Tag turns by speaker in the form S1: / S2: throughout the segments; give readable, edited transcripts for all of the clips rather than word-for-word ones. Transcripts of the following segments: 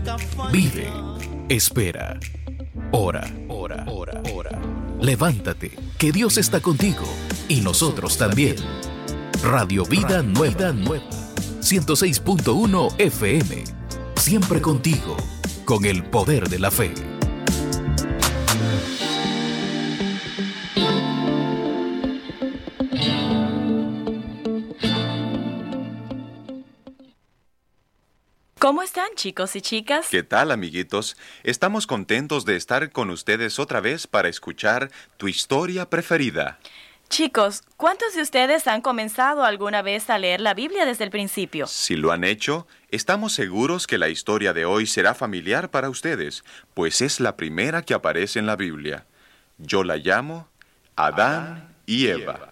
S1: Vive, espera, ora, ora, ora, ora. Levántate, que Dios está contigo y nosotros también. Radio Vida Nueva, 106.1 FM. Siempre contigo, con el poder de la fe.
S2: ¿Cómo están, chicos y chicas?
S3: ¿Qué tal, amiguitos? Estamos contentos de estar con ustedes otra vez para escuchar tu historia preferida.
S2: Chicos, ¿cuántos de ustedes han comenzado alguna vez a leer la Biblia desde el principio?
S3: Si lo han hecho, estamos seguros que la historia de hoy será familiar para ustedes, pues es la primera que aparece en la Biblia. Yo la llamo Adán y Eva.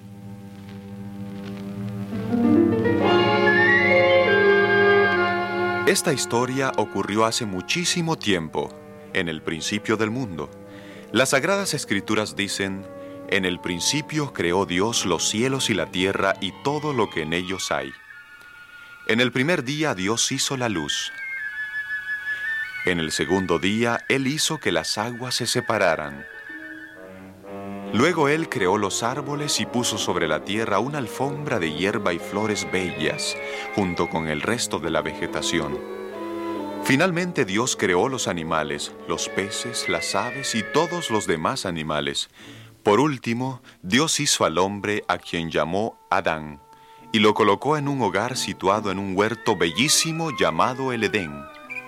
S3: Esta historia ocurrió hace muchísimo tiempo, en el principio del mundo. Las Sagradas Escrituras dicen: en el principio creó Dios los cielos y la tierra y todo lo que en ellos hay. En el primer día Dios hizo la luz. En el segundo día Él hizo que las aguas se separaran. Luego Él creó los árboles y puso sobre la tierra una alfombra de hierba y flores bellas, junto con el resto de la vegetación. Finalmente Dios creó los animales, los peces, las aves y todos los demás animales. Por último, Dios hizo al hombre, a quien llamó Adán, y lo colocó en un hogar situado en un huerto bellísimo llamado el Edén.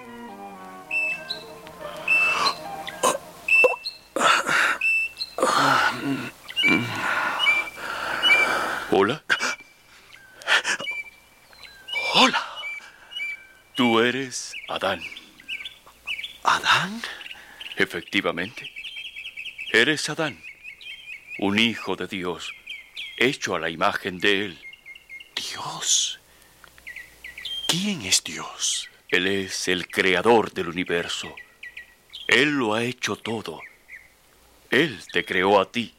S4: ¿Hola?
S5: ¡Hola!
S4: Tú eres Adán.
S5: ¿Adán?
S4: Efectivamente. Eres Adán, un hijo de Dios, hecho a la imagen de Él.
S5: ¿Dios? ¿Quién es Dios?
S4: Él es el creador del universo. Él lo ha hecho todo. Él te creó a ti.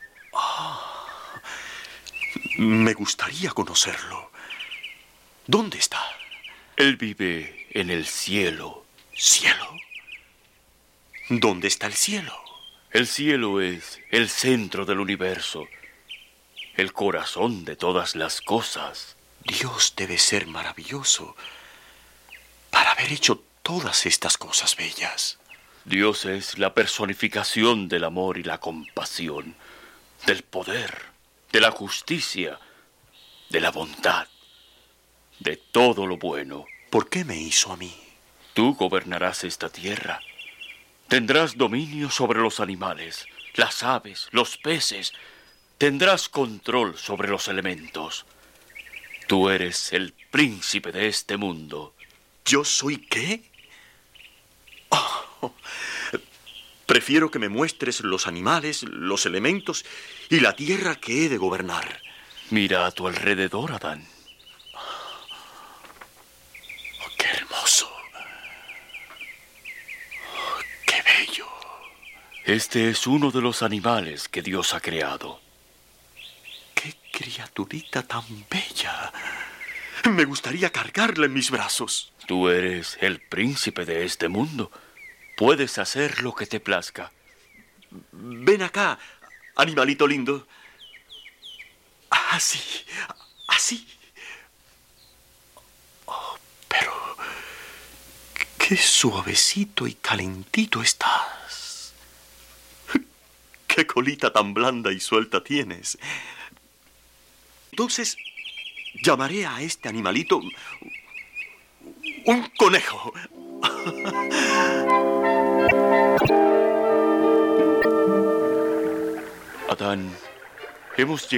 S5: Me gustaría conocerlo. ¿Dónde está?
S4: Él vive en el cielo.
S5: ¿Cielo? ¿Dónde está el cielo?
S4: El cielo es el centro del universo, el corazón de todas las cosas.
S5: Dios debe ser maravilloso para haber hecho todas estas cosas bellas.
S4: Dios es la personificación del amor y la compasión, del poder, de la justicia, de la bondad, de todo lo bueno.
S5: ¿Por qué me hizo a mí?
S4: Tú gobernarás esta tierra. Tendrás dominio sobre los animales, las aves, los peces. Tendrás control sobre los elementos. Tú eres el príncipe de este mundo.
S5: ¿Yo soy qué? Prefiero que me muestres los animales, los elementos y la tierra que he de gobernar.
S4: Mira a tu alrededor, Adán.
S5: ¡Qué hermoso! ¡Qué bello!
S4: Este es uno de los animales que Dios ha creado.
S5: ¡Qué criaturita tan bella! Me gustaría cargarla en mis brazos.
S4: Tú eres el príncipe de este mundo. Puedes hacer lo que te plazca.
S5: Ven acá, animalito lindo. Así, así. Oh, pero qué suavecito y calentito estás. Qué colita tan blanda y suelta tienes. Entonces, llamaré a este animalito un conejo.
S4: Adán, hemos llegado